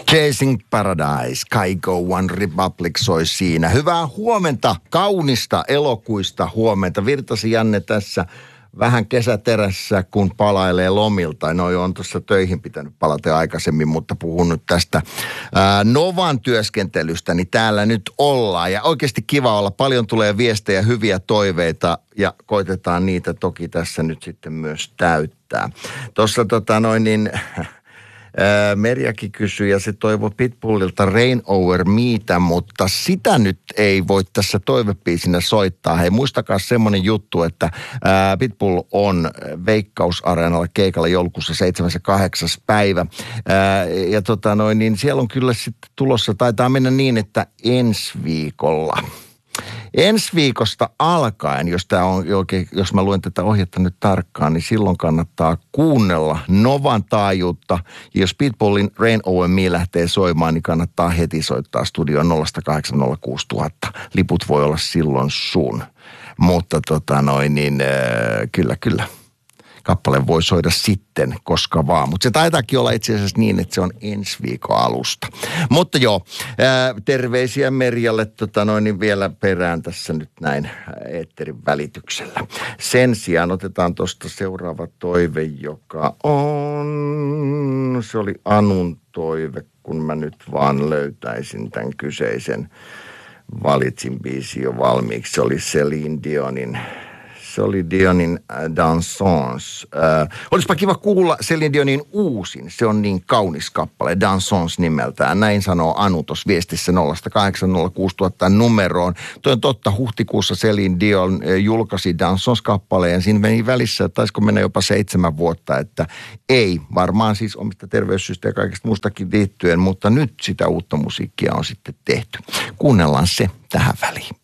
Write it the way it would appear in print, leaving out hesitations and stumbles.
Chasing Paradise, Kygo One Republic soi siinä. Hyvää huomenta, kaunista elokuista huomenta. Virtasi Janne tässä vähän kesäterässä, kun palailee lomilta. No on tuossa töihin pitänyt palata aikaisemmin, mutta puhun nyt tästä Novan työskentelystä, niin täällä nyt ollaan. Ja oikeasti kiva olla. Paljon tulee viestejä, hyviä toiveita ja koitetaan niitä toki tässä nyt sitten myös täyttää. Tuossa Merjakin kysyi ja se toivoi Pitbullilta Rain Over Meitä, mutta sitä nyt ei voi tässä toivebiisinä soittaa. Hei, muistakaa semmoinen juttu, että Pitbull on Veikkaus-areenalla keikalla joulukuussa 7. ja 8. päivä. Ja siellä on kyllä sitten tulossa, taitaa mennä niin, että ensi viikolla. Ensi viikosta alkaen, jos mä luen tätä ohjetta nyt tarkkaan, niin silloin kannattaa kuunnella Novan taajuutta. Ja jos Pitbullin Rain Over Me lähtee soimaan, niin kannattaa heti soittaa studioon 0806000. Liput voi olla silloin sun. Mutta kyllä. Kappale voi soida sitten, koska vaan. Mutta se taitaakin olla itse asiassa niin, että se on ensi viikon alusta. Mutta joo, terveisiä Merjalle vielä perään tässä nyt näin eetterin välityksellä. Sen sijaan otetaan tuosta seuraava toive, joka on... Se oli Anun toive, kun mä nyt vaan löytäisin tämän kyseisen. Valitsin biisi jo valmiiksi. Se oli Celine Dionin... Se oli Dionin Dansons. Olisipa kiva kuulla Celine Dionin uusin. Se on niin kaunis kappale, Dansons nimeltään. Näin sanoo Anu tuossa viestissä 0806000 numeroon. Toi on totta, huhtikuussa Celine Dion julkaisi Dansons-kappaleen. Siinä meni välissä, taisiko mennä jopa 7 vuotta, että ei. Varmaan siis omista terveyssyistä ja kaikesta muustakin liittyen, mutta nyt sitä uutta musiikkia on sitten tehty. Kuunnellaan se tähän väliin.